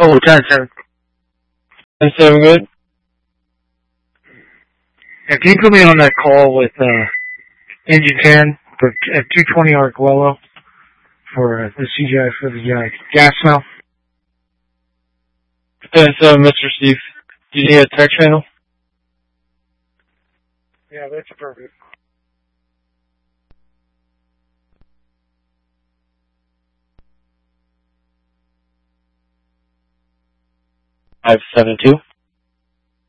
Oh, 10-7. 10-7 good? Yeah, can you put me on that call with Engine 10 for at 220 Arquello for the CGI for the gas smell? 10-7, Mr. Steve. Do you need a tech channel? Yeah, that's perfect. $572.